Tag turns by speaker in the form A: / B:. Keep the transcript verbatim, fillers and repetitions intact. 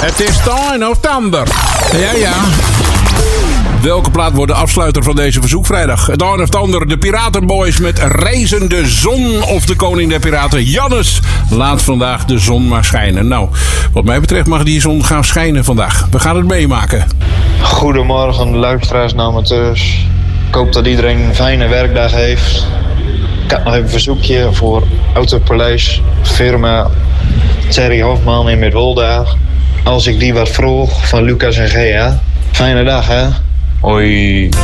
A: Het is Time of Thunder. Ja, ja. Welke plaat wordt de afsluiter van deze verzoekvrijdag? Dawn of Thunder, de Piratenboys met Reizende Zon of de koning der piraten. Jannes, laat vandaag de zon maar schijnen. Nou, wat mij betreft mag die zon gaan schijnen vandaag. We gaan het meemaken.
B: Goedemorgen, luisteraars en amateurs. Ik hoop dat iedereen een fijne werkdag heeft. Ik heb nog even een verzoekje voor Autopaleis, firma Thierry Hofman in Midwolda. Als ik die wat vroeg van Lucas en Gea. Fijne dag, hè? Hoi.